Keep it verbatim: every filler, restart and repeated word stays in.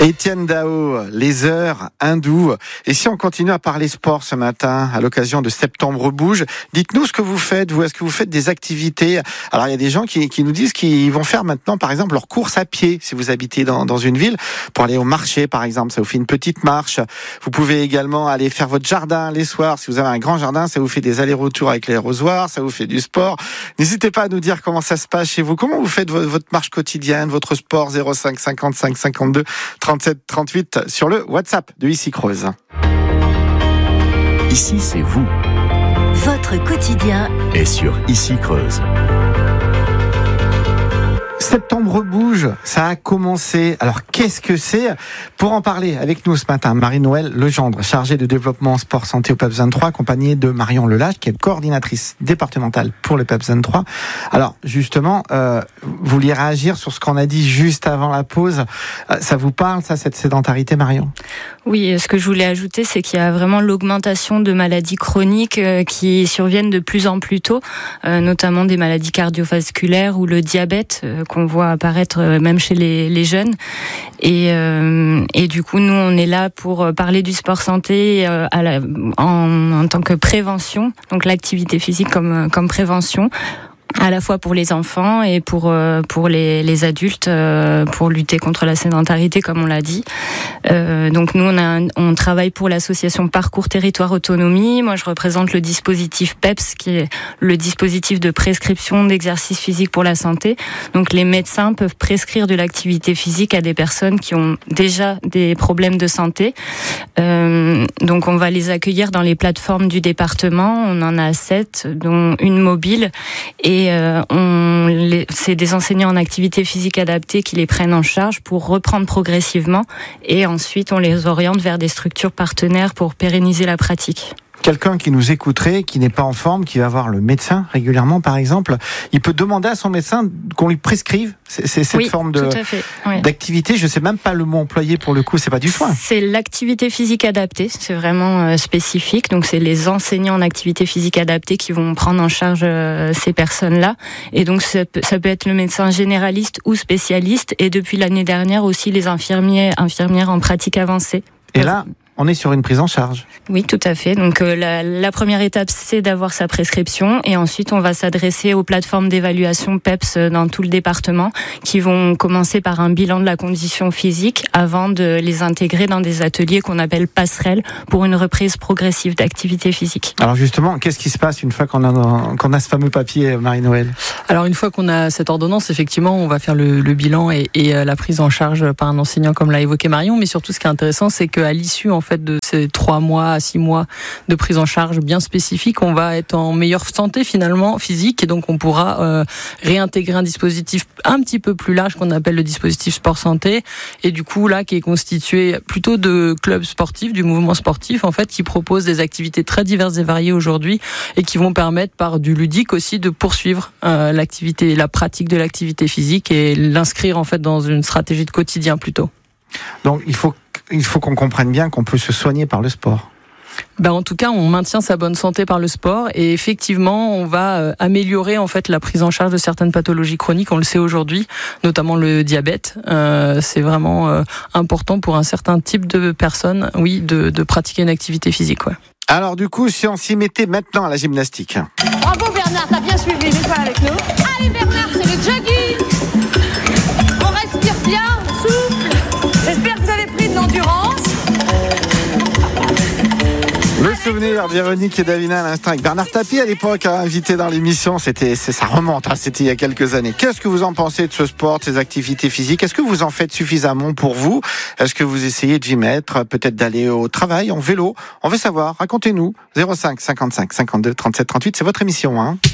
Étienne Dao, les heures hindoues. Et si on continue à parler sport ce matin, à l'occasion de Septembre Bouge, dites-nous ce que vous faites, vous. Est-ce que vous faites des activités? Alors, il y a des gens qui, qui nous disent qu'ils vont faire maintenant, par exemple, leur course à pied, si vous habitez dans, dans une ville, pour aller au marché, par exemple. Ça vous fait une petite marche. Vous pouvez également aller faire votre jardin les soirs. Si vous avez un grand jardin, ça vous fait des allers-retours avec les arrosoirs, ça vous fait du sport. N'hésitez pas à nous dire comment ça se passe chez vous. Comment vous faites votre marche quotidienne, votre sport? Zéro cinq cinquante-cinq cinquante-deux trente-sept trente-huit sur le WhatsApp de Ici Creuse. Ici, c'est vous. Votre quotidien est sur Ici Creuse. Septembre Bouge, ça a commencé. Alors, qu'est-ce que c'est? Pour en parler avec nous ce matin, Marie-Noëlle Legendre, chargée de développement sport santé au P E P S vingt-trois, accompagnée de Marion Lelage, qui est coordinatrice départementale pour le P E P S vingt-trois. Alors, justement, euh, vous vouliez réagir sur ce qu'on a dit juste avant la pause. Euh, ça vous parle, ça, cette sédentarité, Marion? Oui, ce que je voulais ajouter, c'est qu'il y a vraiment l'augmentation de maladies chroniques euh, qui surviennent de plus en plus tôt, euh, notamment des maladies cardiovasculaires ou le diabète euh, qu'on voit apparaître euh, même chez les, les jeunes. Et, euh, et du coup, nous, on est là pour parler du sport santé euh, à la, en, en tant que prévention, donc l'activité physique comme, comme prévention, à la fois pour les enfants et pour euh, pour les les adultes, euh, pour lutter contre la sédentarité, comme on l'a dit. Euh, donc nous on a un, on travaille pour l'association Parcours Territoire Autonomie. Moi je représente le dispositif P E P S, qui est le dispositif de prescription d'exercice physique pour la santé. Donc les médecins peuvent prescrire de l'activité physique à des personnes qui ont déjà des problèmes de santé. Euh, donc on va les accueillir dans les plateformes du département. On en a sept, dont une mobile. Et euh, on les, c'est des enseignants en activité physique adaptée qui les prennent en charge pour reprendre progressivement. Et ensuite, on les oriente vers des structures partenaires pour pérenniser la pratique. Quelqu'un qui nous écouterait, qui n'est pas en forme, qui va voir le médecin régulièrement, par exemple, il peut demander à son médecin qu'on lui prescrive c'est, c'est cette oui, forme de, tout à fait, oui. d'activité. Je ne sais même pas le mot employé pour le coup, c'est pas du soin. C'est l'activité physique adaptée, c'est vraiment euh, spécifique. Donc c'est les enseignants en activité physique adaptée qui vont prendre en charge euh, ces personnes-là. Et donc ça peut, ça peut être le médecin généraliste ou spécialiste. Et depuis l'année dernière aussi les infirmiers, infirmières en pratique avancée. Et là, on est sur une prise en charge. Oui, tout à fait. Donc euh, la, la première étape, c'est d'avoir sa prescription, et ensuite on va s'adresser aux plateformes d'évaluation P E P S dans tout le département, qui vont commencer par un bilan de la condition physique avant de les intégrer dans des ateliers qu'on appelle passerelles pour une reprise progressive d'activité physique. Alors justement, qu'est-ce qui se passe une fois qu'on a, qu'on a ce fameux papier, Marie-Noëlle? Alors une fois qu'on a cette ordonnance, effectivement, on va faire le, le bilan et, et la prise en charge par un enseignant, comme l'a évoqué Marion. Mais surtout, ce qui est intéressant, c'est qu'à l'issue, en fait, de ces trois mois à six mois de prise en charge bien spécifique, on va être en meilleure santé finalement physique, et donc on pourra euh, réintégrer un dispositif un petit peu plus large qu'on appelle le dispositif sport santé, et du coup là qui est constitué plutôt de clubs sportifs, du mouvement sportif en fait, qui propose des activités très diverses et variées aujourd'hui et qui vont permettre par du ludique aussi de poursuivre euh, l'activité, la pratique de l'activité physique et l'inscrire en fait dans une stratégie de quotidien plutôt. Donc il faut il faut qu'on comprenne bien qu'on peut se soigner par le sport. Ben en tout cas, on maintient sa bonne santé par le sport, et effectivement, on va euh, améliorer en fait la prise en charge de certaines pathologies chroniques. On le sait aujourd'hui, notamment le diabète. Euh, c'est vraiment euh, important pour un certain type de personnes, oui, de, de pratiquer une activité physique. Ouais. Alors du coup, si on s'y mettait maintenant à la gymnastique. Bravo Bernard, t'as bien suivi, mets-toi avec nous. Allez Bernard, c'est le jogging. On respire bien, on souffle. J'espère que vous avez pris de l'endurance. Le souvenir, Véronique et Davina à l'instant, avec Bernard Tapie à l'époque, hein, invité dans l'émission. C'était, c'est, ça remonte, hein, c'était il y a quelques années. Qu'est-ce que vous en pensez de ce sport, de ces activités physiques? Est-ce que vous en faites suffisamment pour vous? Est-ce que vous essayez de y mettre, peut-être d'aller au travail en vélo? On veut savoir, racontez-nous. zéro cinq cinquante-cinq cinquante-deux trente-sept trente-huit, c'est votre émission, hein.